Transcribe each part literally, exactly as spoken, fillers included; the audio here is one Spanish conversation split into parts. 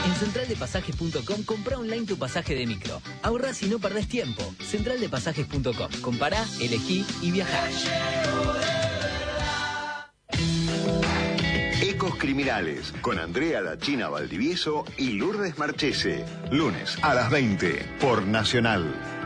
En central de pasajes punto com comprá online tu pasaje de micro. Ahorrás y no perdés tiempo. central de pasajes punto com. Compará, elegí y viajá. Ecos Criminales, con Andrea La China Valdivieso y Lourdes Marchese. Lunes a las veinte, por Nacional.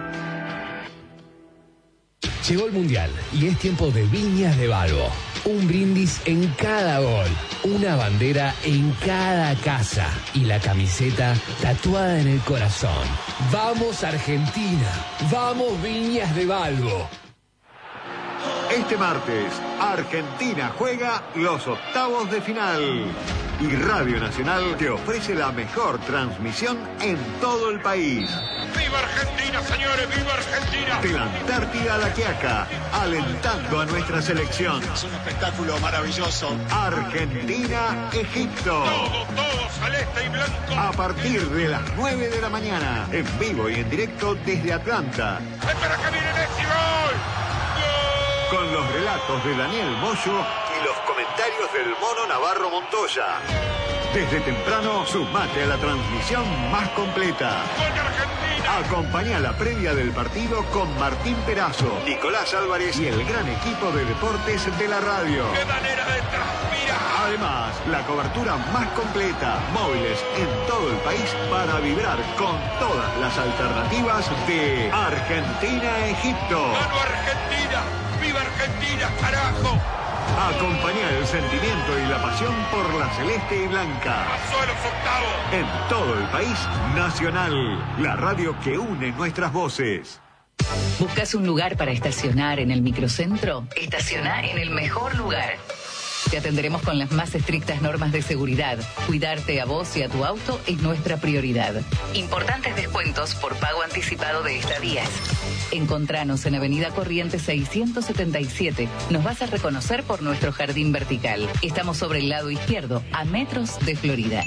Llegó el Mundial y es tiempo de Viñas de Balbo. Un brindis en cada gol, una bandera en cada casa y la camiseta tatuada en el corazón. ¡Vamos Argentina! ¡Vamos Viñas de Balbo! Este martes, Argentina juega los octavos de final. Y Radio Nacional te ofrece la mejor transmisión en todo el país. ¡Viva Argentina, señores! ¡Viva Argentina! De la Antártida a la Quiaca, alentando a nuestra selección. Es un espectáculo maravilloso. Argentina-Egipto. Todo, todo, celeste y blanco. A partir de las nueve de la mañana, en vivo y en directo desde Atlanta. ¡Espera que viene Messi! ¡Gol! Con los relatos de Daniel Moyo y los comentarios del Mono Navarro Montoya. Desde temprano, sumate a la transmisión más completa. ¡Gol de Argentina! Acompañá la previa del partido con Martín Perazo, Nicolás Álvarez y el gran equipo de deportes de la radio. ¡Qué manera de transpirar! Además, la cobertura más completa, móviles en todo el país para vibrar con todas las alternativas de Argentina-Egipto. ¡Gano Argentina! ¡Viva Argentina, carajo! Acompañá el sentimiento y la pasión por la celeste y blanca. ¡Pasó a los octavos! En todo el país, Nacional, la radio que une nuestras voces. ¿Buscas un lugar para estacionar en el microcentro? Estacioná en el mejor lugar. Te atenderemos con las más estrictas normas de seguridad. Cuidarte a vos y a tu auto es nuestra prioridad. Importantes descuentos por pago anticipado de estadías. Encontranos en Avenida Corrientes seiscientos setenta y siete. Nos vas a reconocer por nuestro jardín vertical. Estamos sobre el lado izquierdo, a metros de Florida.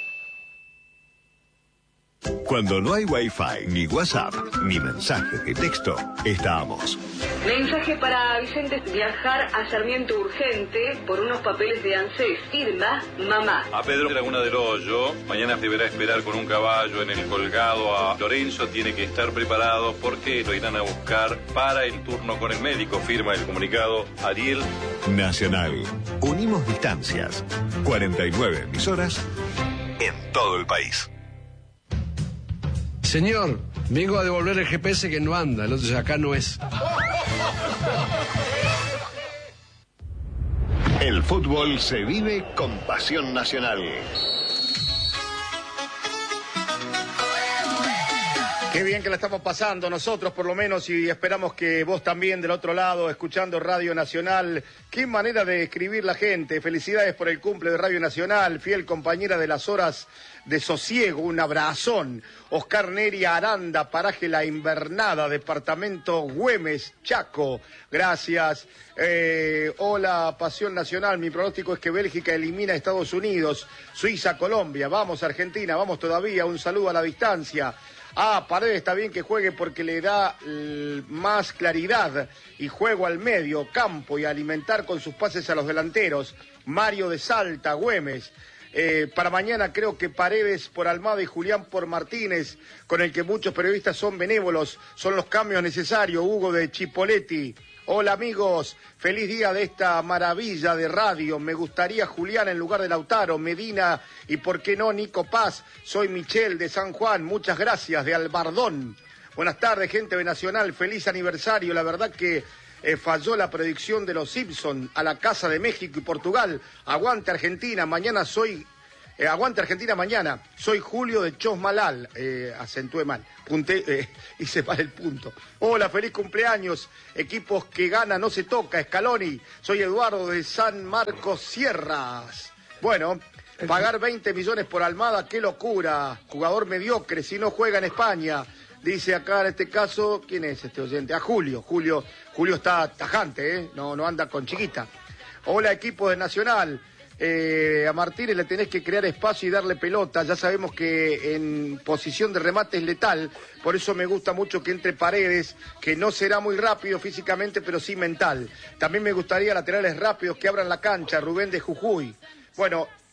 Cuando no hay Wi-Fi, ni WhatsApp, ni mensajes de texto, estamos. Mensaje para Vicente: viajar a Sarmiento urgente por unos papeles de ANSES. Firma mamá. A Pedro Laguna del Hoyo, mañana deberá esperar con un caballo en el colgado a Lorenzo, tiene que estar preparado porque lo irán a buscar para el turno con el médico, firma el comunicado Ariel. Nacional, unimos distancias, cuarenta y nueve emisoras en todo el país. Señor, vengo a devolver el G P S que no anda, el otro dice, acá no es. El fútbol se vive con pasión nacional. Qué bien que la estamos pasando nosotros, por lo menos, y esperamos que vos también del otro lado, escuchando Radio Nacional. Qué manera de escribir la gente. Felicidades por el cumple de Radio Nacional, fiel compañera de las horas de sosiego, un abrazón. Oscar Neri Aranda, paraje La Invernada, departamento Güemes, Chaco. Gracias. Eh, hola, Pasión Nacional. Mi pronóstico es que Bélgica elimina a Estados Unidos. Suiza, Colombia. Vamos, Argentina. Vamos todavía. Un saludo a la distancia. Ah, Paredes está bien que juegue porque le da l, más claridad y juego al medio campo y alimentar con sus pases a los delanteros. Mario de Salta, Güemes. Eh, para mañana creo que Paredes por Almada y Julián por Martínez, con el que muchos periodistas son benévolos, son los cambios necesarios. Hugo de Chipoletti. Hola amigos, feliz día de esta maravilla de radio. Me gustaría Julián en lugar de Lautaro, Medina y por qué no Nico Paz. Soy Michel de San Juan, muchas gracias, de Albardón. Buenas tardes, gente de Nacional, feliz aniversario. La verdad que eh, falló la predicción de los Simpson a la casa de México y Portugal. Aguante Argentina, mañana soy... Eh, aguante Argentina mañana. Soy Julio de Chosmalal. Eh, acentué mal. Punté, eh, hice mal el punto. Hola, feliz cumpleaños. Equipos que gana no se toca. Scaloni. Soy Eduardo de San Marcos Sierras. Bueno, pagar veinte millones por Almada, qué locura. Jugador mediocre si no juega en España. Dice acá en este caso, ¿quién es este oyente? A Julio. Julio, Julio está tajante, ¿eh? No, no anda con chiquita. Hola, equipo de Nacional. Eh, a Martínez le tenés que crear espacio y darle pelota. Ya sabemos que en posición de remate es letal, por eso me gusta mucho que entre Paredes, que no será muy rápido físicamente, pero sí mental. También me gustaría laterales rápidos que abran la cancha. Rubén de Jujuy. Bueno,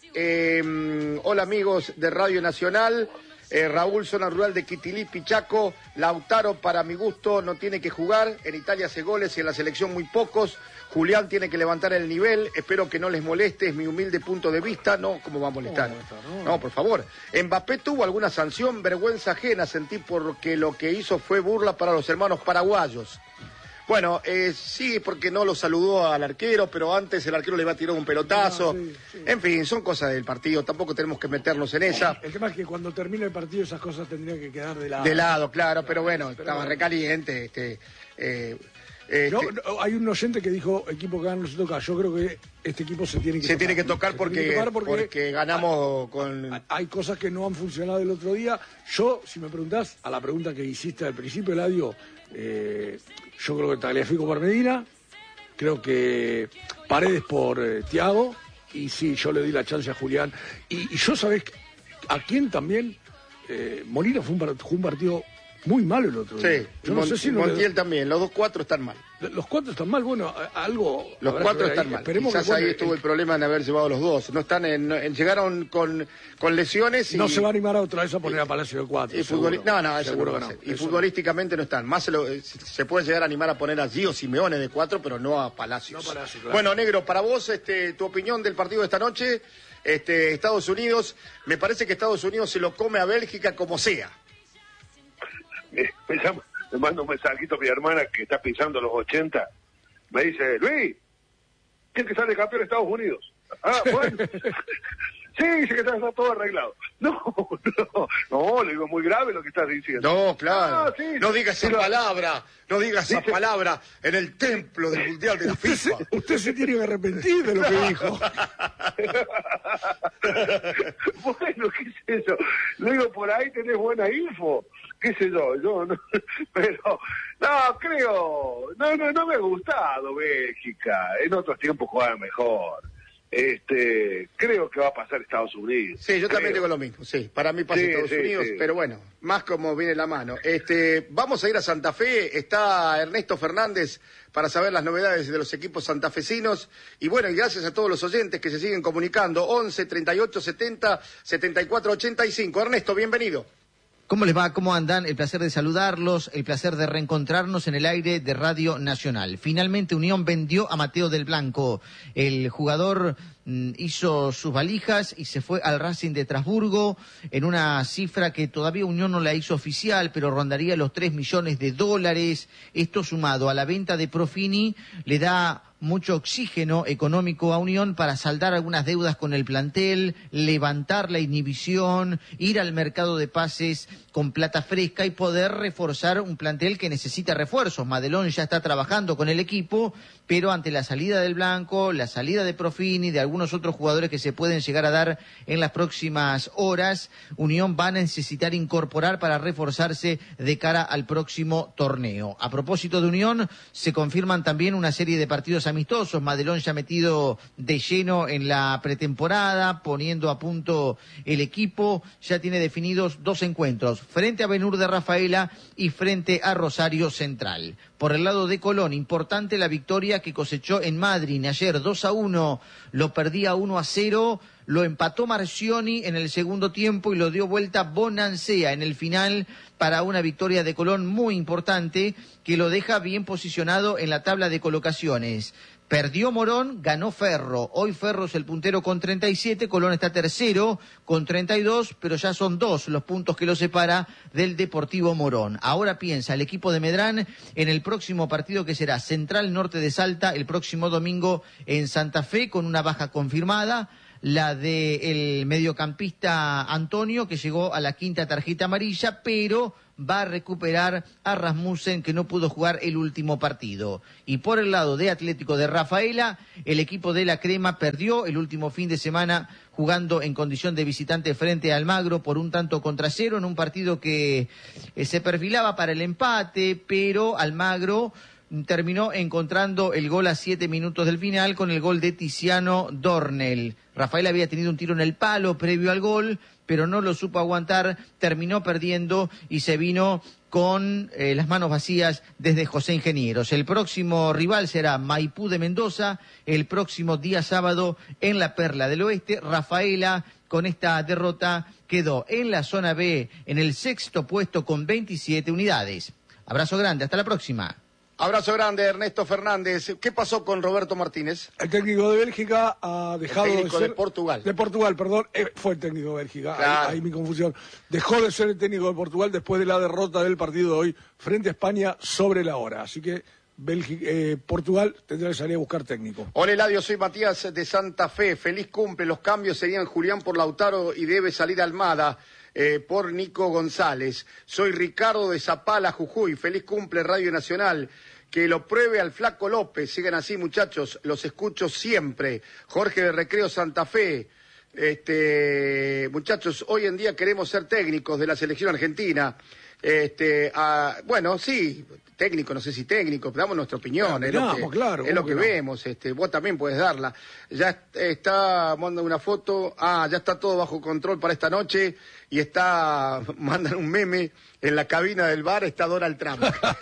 Eh, hola amigos de Radio Nacional. Eh, Raúl, zona rural de Quitilí, Pichaco. Lautaro, para mi gusto, no tiene que jugar. En Italia hace goles y en la selección muy pocos. Julián tiene que levantar el nivel. Espero que no les moleste, es mi humilde punto de vista. No, ¿cómo va a molestar? No, no, por favor. Mbappé tuvo alguna sanción, vergüenza ajena sentí porque lo que hizo fue burla para los hermanos paraguayos. Bueno, eh, sí, porque no lo saludó al arquero, pero antes el arquero le iba a tirar un pelotazo. No, sí, sí. En fin, son cosas del partido, tampoco tenemos que meternos en esa. El tema es que cuando termine el partido esas cosas tendrían que quedar de lado. De lado, claro, pero bueno, pero estaba bueno. recaliente. Este, eh, este... No, no, hay un oyente que dijo, equipo que gana no se toca. Yo creo que este equipo se tiene que se tocar. Tiene que tocar porque, que tocar porque, porque ganamos hay, con... Hay cosas que no han funcionado el otro día. Yo, si me preguntás, a la pregunta que hiciste al principio, Eladio... Eh, yo creo que Tagliafico por Medina, creo que Paredes por eh, Thiago, y sí, yo le di la chance a Julián. Y, y yo, ¿sabés a quién también? Eh, Molina fue un, fue un partido muy malo el otro día. Sí, yo no Mon sé si no Montiel le... también, los dos cuatro están mal. Los cuatro están mal, bueno, algo... Los cuatro están ahí. mal, Esperemos quizás que, ahí bueno, estuvo el... el problema en haber llevado los dos. No están en, en llegaron con, con lesiones y... No se va a animar a otra vez a poner a Palacio de cuatro. Y futboli... No, no, eso seguro no que va a no. ser. Y futbolísticamente no. no están. Más se, lo, se puede llegar a animar a poner a Gio Simeone de cuatro, pero no a Palacios. No Palacio, claro. Bueno, Negro, para vos, este, tu opinión del partido de esta noche, este, Estados Unidos, me parece que Estados Unidos se lo come a Bélgica como sea. Me, me, llama, me manda un mensajito a mi hermana que está pisando los ochenta. Me dice, Luis, ¿quién que sale campeón de Estados Unidos? Ah, bueno. Sí, dice que está, está todo arreglado. No, no, no, le digo, muy grave lo que estás diciendo. No, claro. Ah, sí, no digas esa pero... palabra, no digas esa dice... palabra en el templo del Mundial de la usted FIFA. Se, usted se tiene que arrepentir de lo que dijo. Bueno, qué sé yo. Le digo, por ahí tenés buena info. Qué sé yo, yo no, pero no, creo, no, no, no me ha gustado Bélgica. En otros tiempos jugaban mejor. Este, creo que va a pasar Estados Unidos. Sí, yo creo. también digo lo mismo, sí, para mí pasa sí, Estados sí, Unidos, sí. Pero bueno, más como viene la mano. Este, vamos a ir a Santa Fe, está Ernesto Fernández para saber las novedades de los equipos santafesinos, y bueno, y gracias a todos los oyentes que se siguen comunicando, once, treinta y ocho, setenta, setenta y cuatro, ochenta y cinco. Ernesto, bienvenido. ¿Cómo les va? ¿Cómo andan? El placer de saludarlos, el placer de reencontrarnos en el aire de Radio Nacional. Finalmente Unión vendió a Mateo del Blanco. El jugador mm, hizo sus valijas y se fue al Racing de Estrasburgo en una cifra que todavía Unión no la hizo oficial, pero rondaría los tres millones de dólares. Esto sumado a la venta de Profini le da mucho oxígeno económico a Unión para saldar algunas deudas con el plantel, levantar la inhibición, ir al mercado de pases con plata fresca y poder reforzar un plantel que necesita refuerzos. Madelón ya está trabajando con el equipo, pero ante la salida del Blanco, la salida de Profini, de algunos otros jugadores que se pueden llegar a dar en las próximas horas, Unión va a necesitar incorporar para reforzarse de cara al próximo torneo. A propósito de Unión, se confirman también una serie de partidos amistosos. Madelón ya metido de lleno en la pretemporada, poniendo a punto el equipo. Ya tiene definidos dos encuentros, frente a Benur de Rafaela y frente a Rosario Central. Por el lado de Colón, importante la victoria que cosechó en Madrid ayer, dos a uno, lo perdía uno a cero, lo empató Marcioni en el segundo tiempo y lo dio vuelta Bonancea en el final para una victoria de Colón muy importante que lo deja bien posicionado en la tabla de colocaciones. Perdió Morón, ganó Ferro. Hoy Ferro es el puntero con treinta y siete, Colón está tercero con treinta y dos, pero ya son dos los puntos que lo separa del Deportivo Morón. Ahora piensa el equipo de Medrán en el próximo partido que será Central Norte de Salta el próximo domingo en Santa Fe con una baja confirmada, la del mediocampista Antonio, que llegó a la quinta tarjeta amarilla, pero va a recuperar a Rasmussen, que no pudo jugar el último partido. Y por el lado de Atlético de Rafaela, el equipo de la Crema perdió el último fin de semana jugando en condición de visitante frente a Almagro por un tanto contra cero, en un partido que eh, se perfilaba para el empate, pero Almagro terminó encontrando el gol a siete minutos del final con el gol de Tiziano Dornel. Rafael había tenido un tiro en el palo previo al gol, pero no lo supo aguantar, terminó perdiendo y se vino con eh, las manos vacías desde José Ingenieros. El próximo rival será Maipú de Mendoza, el próximo día sábado en la Perla del Oeste. Rafaela, con esta derrota, quedó en la zona B en el sexto puesto con veintisiete unidades. Abrazo grande, hasta la próxima. Abrazo grande, Ernesto Fernández. ¿Qué pasó con Roberto Martínez? El técnico de Bélgica ha dejado el técnico de ser... de Portugal. De Portugal, perdón. Eh, fue el técnico de Bélgica. Claro. Ahí, ahí mi confusión. Dejó de ser el técnico de Portugal después de la derrota del partido de hoy frente a España sobre la hora. Así que Bélgica, eh, Portugal tendrá que salir a buscar técnico. Hola Eladio, soy Matías de Santa Fe. Feliz cumple. Los cambios serían Julián por Lautaro y debe salir Almada. Eh, por Nico González. Soy Ricardo de Zapala, Jujuy. Feliz cumple, Radio Nacional. Que lo pruebe al Flaco López. Sigan así, muchachos. Los escucho siempre. Jorge de Recreo Santa Fe. Este, muchachos, hoy en día queremos ser técnicos de la selección argentina. Este, ah, bueno, sí, técnico, no sé si técnico, pero damos nuestra opinión. Es lo que, claro, es lo que no? vemos. Este, vos también puedes darla. Ya está, manda una foto. Ah, ya está todo bajo control para esta noche. Y está, mandan un meme, en la cabina del bar está Donald Trump.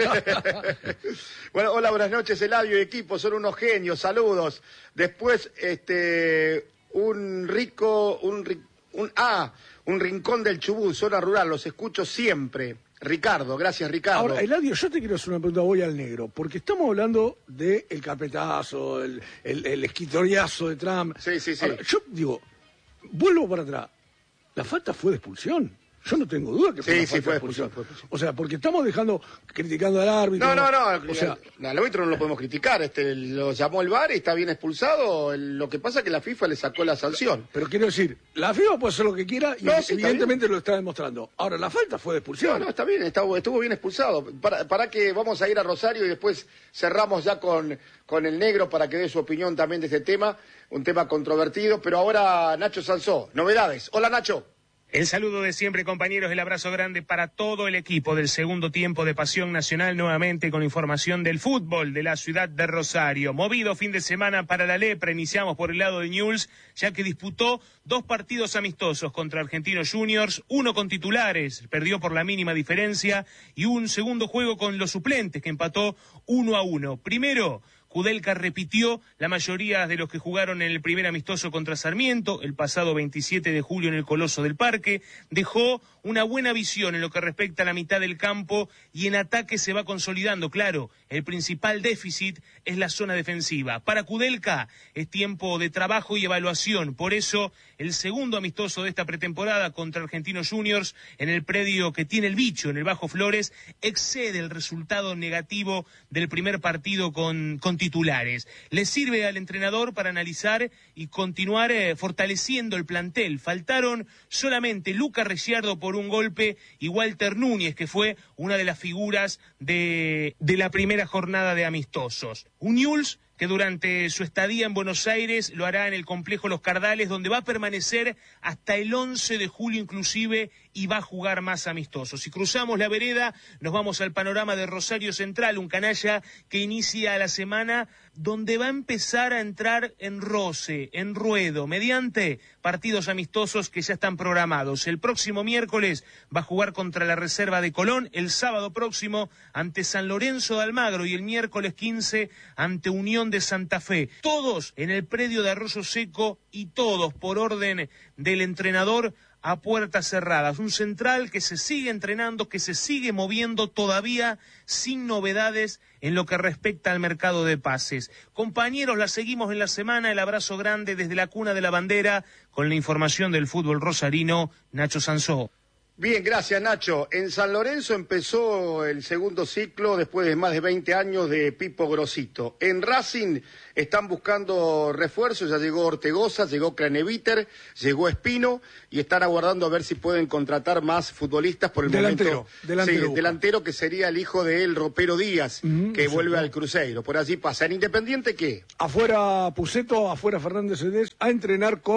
Bueno, hola, buenas noches, Eladio y equipo, son unos genios, saludos. Después, este, un rico, un, un, ah, un rincón del Chubut, zona rural, los escucho siempre. Ricardo, gracias Ricardo. Ahora, Eladio, yo te quiero hacer una pregunta, voy al negro, porque estamos hablando del carpetazo, el, el, el escritoriazo de Trump. Sí, sí, sí. Ahora, yo digo, vuelvo para atrás. La falta fue de expulsión. Yo no tengo duda que fue sí, una sí, falta fue de expulsión. expulsión, fue expulsión. O sea, porque estamos dejando, criticando al árbitro. No, no, no, o sea, al árbitro no lo podemos criticar, este, lo llamó el V A R y está bien expulsado, el, lo que pasa es que la FIFA le sacó la sanción. Pero quiero decir, la FIFA puede hacer lo que quiera y no, sí, evidentemente lo está demostrando. Ahora, la falta fue de expulsión. No, no, está bien, está, estuvo bien expulsado. Para, para que vamos a ir a Rosario y después cerramos ya con, con el negro para que dé su opinión también de este tema, un tema controvertido, pero ahora Nacho Sansó, novedades. Hola Nacho. El saludo de siempre, compañeros, el abrazo grande para todo el equipo del segundo tiempo de Pasión Nacional, nuevamente con información del fútbol de la ciudad de Rosario. Movido fin de semana para la Lepra, iniciamos por el lado de Newell's, ya que disputó dos partidos amistosos contra Argentinos Juniors, uno con titulares, perdió por la mínima diferencia, y un segundo juego con los suplentes, que empató uno a uno. Primero, Kudelka repitió la mayoría de los que jugaron en el primer amistoso contra Sarmiento, el pasado veintisiete de julio en el Coloso del Parque, dejó una buena visión en lo que respecta a la mitad del campo y en ataque se va consolidando. Claro, el principal déficit es la zona defensiva. Para Kudelka es tiempo de trabajo y evaluación, por eso el segundo amistoso de esta pretemporada contra Argentinos Juniors en el predio que tiene el bicho en el Bajo Flores excede el resultado negativo del primer partido con, con titulares. Le sirve al entrenador para analizar y continuar eh, fortaleciendo el plantel. Faltaron solamente Lucas Ricciardo por un golpe y Walter Núñez, que fue una de las figuras de, de la primera jornada de amistosos. Un Newell's que durante su estadía en Buenos Aires lo hará en el complejo Los Cardales, donde va a permanecer hasta el once de julio inclusive y va a jugar más amistosos. Si cruzamos la vereda, nos vamos al panorama de Rosario Central, un canalla que inicia la semana donde va a empezar a entrar en roce, en ruedo, mediante partidos amistosos que ya están programados. El próximo miércoles va a jugar contra la Reserva de Colón, el sábado próximo ante San Lorenzo de Almagro y el miércoles quince ante Unión de Santa Fe. Todos en el predio de Arroyo Seco y todos por orden del entrenador a puertas cerradas. Un central que se sigue entrenando, que se sigue moviendo todavía sin novedades en lo que respecta al mercado de pases. Compañeros, la seguimos en la semana. El abrazo grande desde la cuna de la bandera con la información del fútbol rosarino, Nacho Sansó. Bien, gracias Nacho. En San Lorenzo empezó el segundo ciclo después de más de veinte años de Pipo Grosito. En Racing están buscando refuerzos, ya llegó Ortegoza, llegó Craneviter, llegó Espino y están aguardando a ver si pueden contratar más futbolistas por el delantero, momento. Delantero, sí, delantero que sería el hijo de él, Ropero Díaz, mm, que vuelve sí, al Cruzeiro. Por allí pasa. ¿En Independiente qué? Afuera Puceto, afuera Fernández Cedés, a entrenar con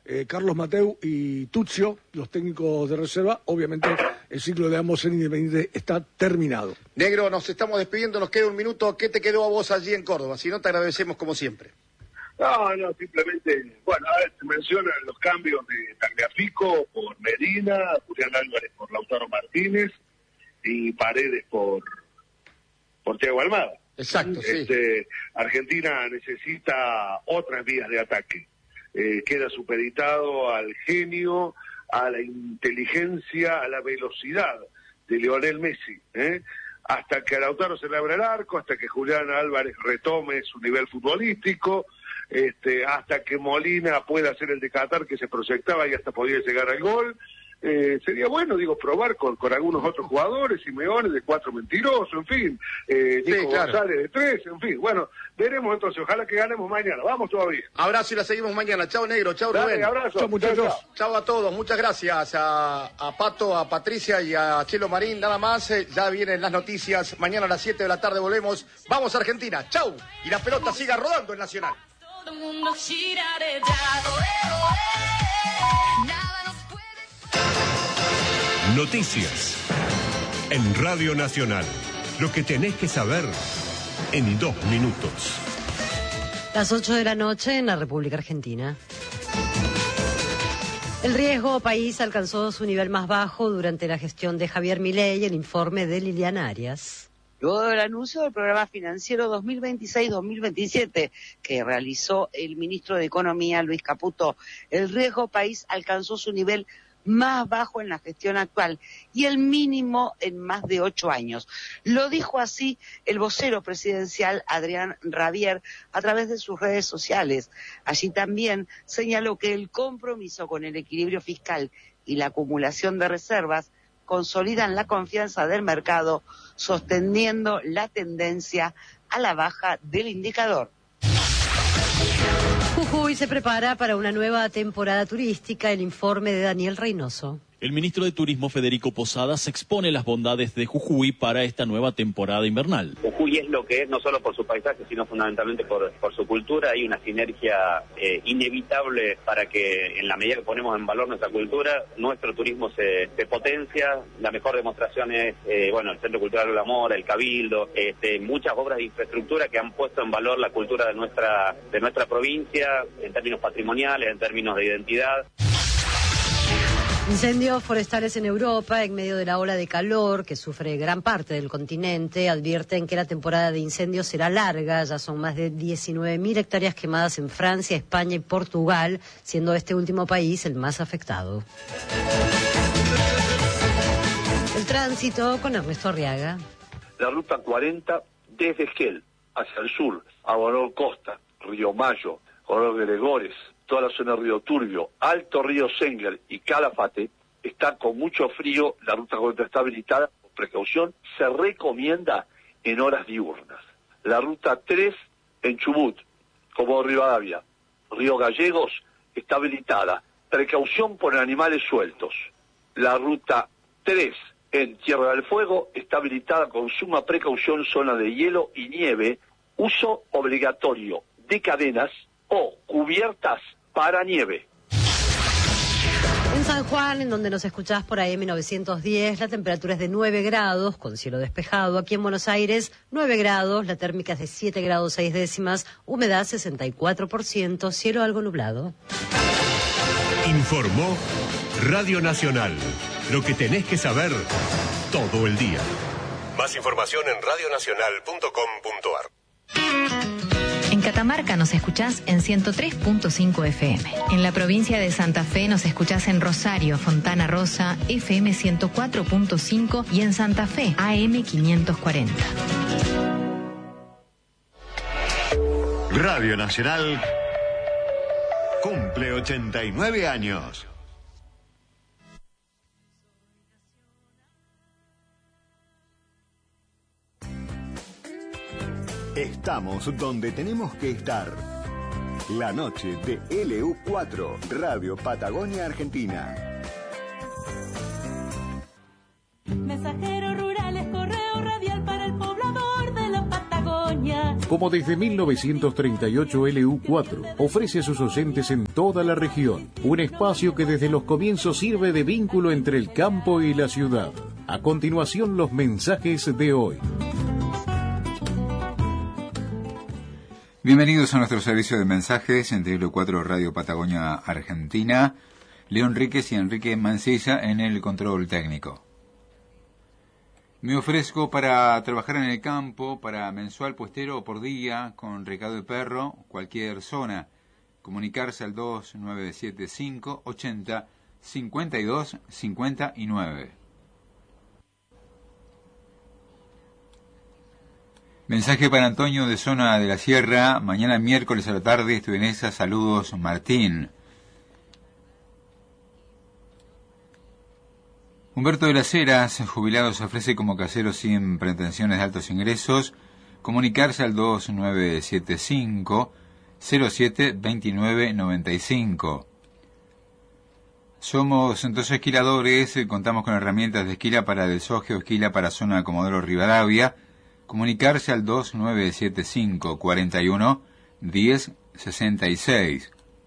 eh, Carlos Mateu y Tuzio, los técnicos de reserva. Obviamente el ciclo de ambos en Independiente está terminado. Negro, nos estamos despidiendo, nos queda un minuto. ¿Qué te quedó a vos allí en Córdoba? Si no, te agradecemos como siempre. No, no, simplemente, bueno, a ver, se mencionan los cambios de Tagliafico por Medina, Julián Álvarez por Lautaro Martínez y Paredes por, por Thiago Almada. Exacto, este, sí. Argentina necesita otras vías de ataque. Eh, queda supeditado al genio, a la inteligencia, a la velocidad de Lionel Messi, ¿eh? Hasta que a Lautaro se le abra el arco, hasta que Julián Álvarez retome su nivel futbolístico, este, hasta que Molina pueda hacer el de Qatar que se proyectaba y hasta podía llegar al gol. Eh, sería bueno, digo, probar con, con algunos otros jugadores, Simeone de cuatro mentirosos, en fin, eh, Nico sí, claro. González de tres, en fin. Bueno, veremos entonces, ojalá que ganemos mañana, vamos todavía. Abrazo y la seguimos mañana. Chao Negro, chao Dale, Rubén. Abrazo. Chao muchachos. Chao, chao a todos, muchas gracias a, a Pato, a Patricia y a Chelo Marín, nada más. Eh, ya vienen las noticias, mañana a las siete de la tarde volvemos. Vamos a Argentina, chao. Y la pelota siga rodando en Nacional. Todo el mundo giraré ya. Noticias en Radio Nacional. Lo que tenés que saber en dos minutos. Las ocho de la noche en la República Argentina. El riesgo país alcanzó su nivel más bajo durante la gestión de Javier Milei, el informe de Liliana Arias. Luego del anuncio del programa financiero dos mil veintiséis dos mil veintisiete que realizó el ministro de Economía, Luis Caputo, el riesgo país alcanzó su nivel más bajo en la gestión actual y el mínimo en más de ocho años. Lo dijo así el vocero presidencial Adrián Rabier a través de sus redes sociales. Allí también señaló que el compromiso con el equilibrio fiscal y la acumulación de reservas consolidan la confianza del mercado, sosteniendo la tendencia a la baja del indicador. Jujuy se prepara para una nueva temporada turística, el informe de Daniel Reynoso. El ministro de Turismo Federico Posadas expone las bondades de Jujuy para esta nueva temporada invernal. Jujuy es lo que es, no solo por su paisaje, sino fundamentalmente por, por su cultura. Hay una sinergia eh, inevitable para que, en la medida que ponemos en valor nuestra cultura, nuestro turismo se, se potencia. La mejor demostración es, eh, bueno, el Centro Cultural de la Mora, el Cabildo, este, muchas obras de infraestructura que han puesto en valor la cultura de nuestra, de nuestra provincia, en términos patrimoniales, en términos de identidad. Incendios forestales en Europa, en medio de la ola de calor que sufre gran parte del continente, advierten que la temporada de incendios será larga. Ya son más de diecinueve mil hectáreas quemadas en Francia, España y Portugal, siendo este último país el más afectado. El tránsito con Ernesto Arriaga. La ruta cuarenta desde Esquel hacia el sur, a Bonor Costa, Río Mayo, Color de Legores, toda la zona de Río Turbio, Alto Río Sengler y Calafate, está con mucho frío, la ruta cuarenta está habilitada, con precaución, se recomienda en horas diurnas. La ruta tres en Chubut, como Rivadavia, Río Gallegos, está habilitada, precaución por animales sueltos. La ruta tres en Tierra del Fuego está habilitada con suma precaución, zona de hielo y nieve, uso obligatorio de cadenas o cubiertas para nieve. En San Juan, en donde nos escuchás por A M novecientos diez, la temperatura es de nueve grados, con cielo despejado. Aquí en Buenos Aires, nueve grados, la térmica es de siete grados seis décimas, humedad sesenta y cuatro por ciento, cielo algo nublado. Informó Radio Nacional. Lo que tenés que saber todo el día. Más información en radio nacional punto com punto a r. En Catamarca nos escuchás en ciento tres punto cinco F M. En la provincia de Santa Fe nos escuchás en Rosario, Fontana Rosa, F M ciento cuatro punto cinco y en Santa Fe, A M quinientos cuarenta. Radio Nacional cumple ochenta y nueve años. Estamos donde tenemos que estar. La noche de L U cuatro, Radio Patagonia Argentina. Mensajeros rurales, correo radial para el poblador de la Patagonia. como desde mil novecientos treinta y ocho L U cuatro ofrece a sus oyentes en toda la región un espacio que desde los comienzos sirve de vínculo entre el campo y la ciudad. A continuación, los mensajes de hoy. Bienvenidos a nuestro servicio de mensajes en T L cuatro Radio Patagonia Argentina. León Ríquez y Enrique Mancilla en el control técnico. Me ofrezco para trabajar en el campo, para mensual puestero o por día, con recado de perro, cualquier zona. Comunicarse al dos nueve siete cinco ochenta cincuenta y dos cincuenta y nueve. Mensaje para Antonio de Zona de la Sierra. Mañana miércoles a la tarde estoy en esa. Saludos, Martín. Humberto de las Heras, jubilado, se ofrece como casero sin pretensiones de altos ingresos. Comunicarse al dos nueve siete cinco cero siete dos nueve nueve cinco. Somos entonces esquiladores, contamos con herramientas de esquila para deshoje o esquila para zona Comodoro Rivadavia. Comunicarse al dos nueve siete cinco cuarenta y uno diez sesenta y seis.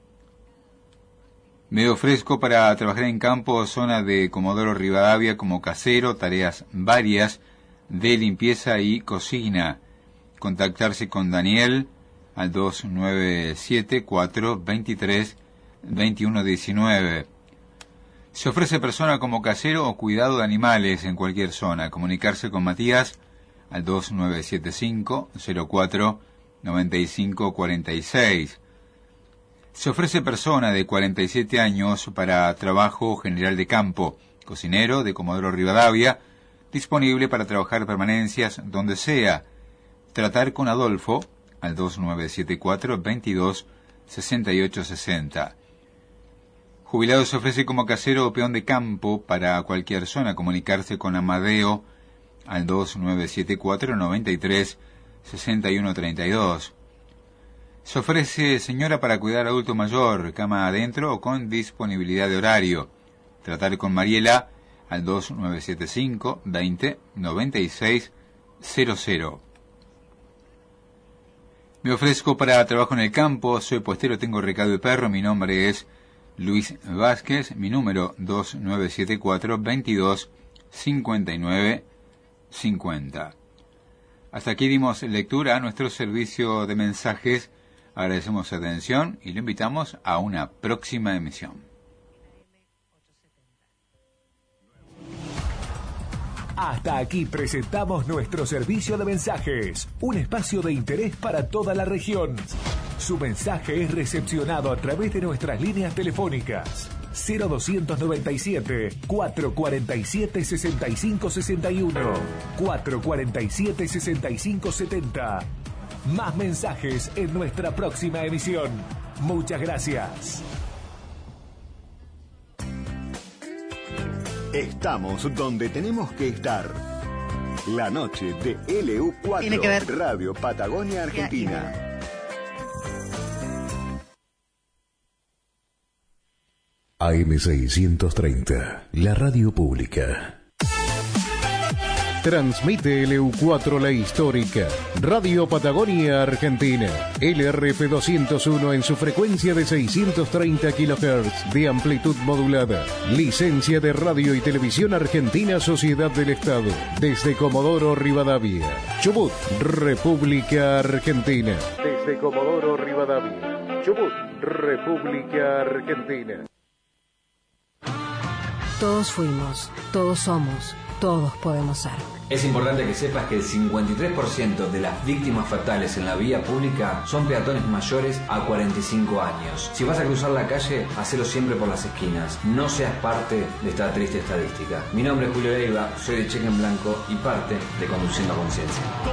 Me ofrezco para trabajar en campo, zona de Comodoro Rivadavia, como casero, tareas varias de limpieza y cocina. Contactarse con Daniel al dos nueve siete cuatro veintitrés veintiuno diecinueve. Se ofrece persona como casero o cuidado de animales en cualquier zona. Comunicarse con Matías al dos nueve siete cinco cero cuatro nueve cinco cuarenta y seis. Se ofrece persona de cuarenta y siete años para trabajo general de campo, cocinero de Comodoro Rivadavia, disponible para trabajar permanencias donde sea. Tratar con Adolfo al dos nueve siete cuatro veintidós sesenta y ocho sesenta. Jubilado se ofrece como casero o peón de campo para cualquier zona. Comunicarse con Amadeo al dos nueve siete cuatro noventa y tres sesenta y uno treinta y dos. Se ofrece señora para cuidar adulto mayor, cama adentro o con disponibilidad de horario. Tratar con Mariela al dos nueve siete cinco veinte noventa y seis cero cero. Me ofrezco para trabajo en el campo, soy puestero, tengo recado de perro, mi nombre es Luis Vázquez, mi número dos nueve siete cuatro veintidós cincuenta y nueve cincuenta. Hasta aquí dimos lectura a nuestro servicio de mensajes. Agradecemos su atención y lo invitamos a una próxima emisión. Hasta aquí presentamos nuestro servicio de mensajes, un espacio de interés para toda la región. Su mensaje es recepcionado a través de nuestras líneas telefónicas cero dos nueve siete cuatro cuatro siete seis cinco seis uno, cuatro cuatro siete seis cinco siete cero. Más mensajes en nuestra próxima emisión. Muchas gracias. Estamos donde tenemos que estar. La noche de L U cuatro, Tiene que ver. Radio Patagonia Argentina. A M seiscientos treinta, la radio pública. Transmite L U cuatro La Histórica, Radio Patagonia Argentina, L R F doscientos uno en su frecuencia de seiscientos treinta kilohertz de amplitud modulada. Licencia de Radio y Televisión Argentina, Sociedad del Estado, desde Comodoro Rivadavia, Chubut, República Argentina. Desde Comodoro Rivadavia, Chubut, República Argentina. Todos fuimos, todos somos, todos podemos ser. Es importante que sepas que el cincuenta y tres por ciento de las víctimas fatales en la vía pública son peatones mayores a cuarenta y cinco años. Si vas a cruzar la calle, hacelo siempre por las esquinas. No seas parte de esta triste estadística. Mi nombre es Julio Leiva, soy de Cheque en Blanco y parte de Conduciendo a Conciencia.